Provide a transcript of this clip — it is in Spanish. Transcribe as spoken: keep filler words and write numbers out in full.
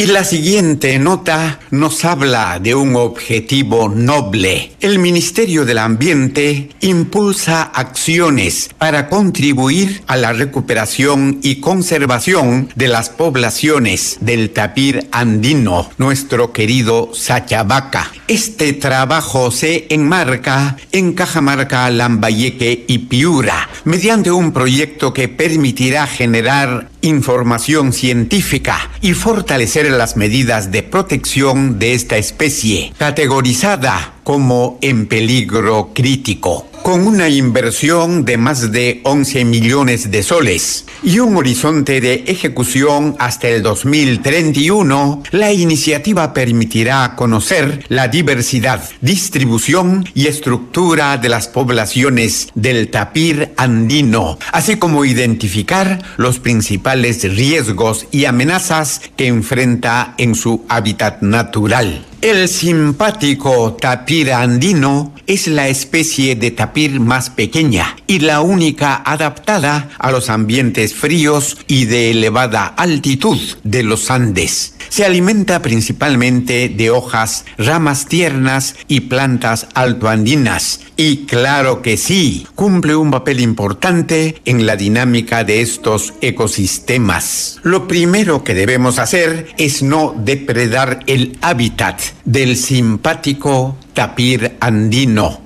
Y la siguiente nota nos habla de un objetivo noble. El Ministerio del Ambiente impulsa acciones para contribuir a la recuperación y conservación de las poblaciones del tapir andino, nuestro querido Sachabaca. Este trabajo se enmarca en Cajamarca, Lambayeque y Piura, mediante un proyecto que permitirá generar información científica y fortalecer las medidas de protección de esta especie, categorizada como en peligro crítico, con una inversión de más de once millones de soles y un horizonte de ejecución hasta el dos mil treinta y uno, la iniciativa permitirá conocer la diversidad, distribución y estructura de las poblaciones del tapir andino, así como identificar los principales riesgos y amenazas que enfrenta en su hábitat natural. El simpático tapir andino es la especie de tapir más pequeña y la única adaptada a los ambientes fríos y de elevada altitud de los Andes. Se alimenta principalmente de hojas, ramas tiernas y plantas altoandinas. Y claro que sí, cumple un papel importante en la dinámica de estos ecosistemas. Lo primero que debemos hacer es no depredar el hábitat del simpático tapir andino.